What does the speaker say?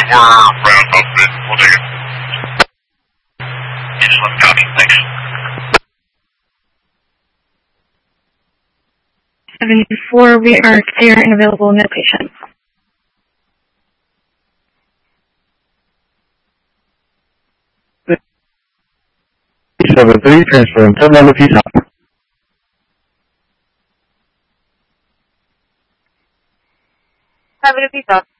we're round up it. We'll take it. You just let me copy. Thanks. 74, we are clear and available in the location. 73, transferring to Loma Pizza. 70 Pizza.